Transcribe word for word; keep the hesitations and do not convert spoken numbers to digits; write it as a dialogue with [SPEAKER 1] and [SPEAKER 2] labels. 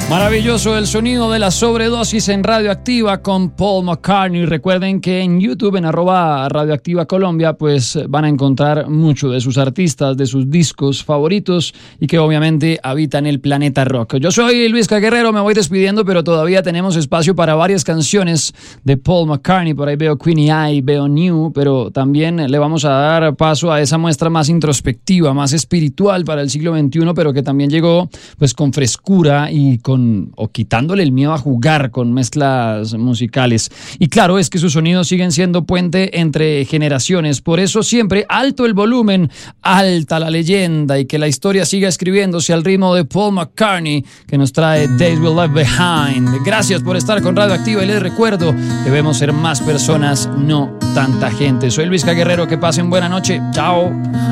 [SPEAKER 1] Maravilloso el sonido de la sobredosis en Radioactiva con Paul McCartney. Recuerden que en YouTube, en arroba Radioactiva Colombia, pues van a encontrar mucho de sus artistas, de sus discos favoritos y que obviamente habitan el planeta rock. Yo soy Luis Guerrero, me voy despidiendo, pero todavía tenemos espacio para varias canciones de Paul McCartney. Por ahí veo Queenie Eye, veo New, pero también le vamos a dar paso a esa muestra más introspectiva, más espiritual para el siglo veintiuno, pero que también llegó pues con frescura y con o quitándole el miedo a jugar con mezclas musicales. Y claro, es que sus sonidos siguen siendo puente entre generaciones. Por eso siempre alto el volumen, alta la leyenda y que la historia siga escribiéndose al ritmo de Paul McCartney, que nos trae Days We Left Behind. Gracias por estar con Radioactiva y les recuerdo, debemos ser más personas, no tanta gente. Soy Luis Guerrero, que pasen buena noche. Chao.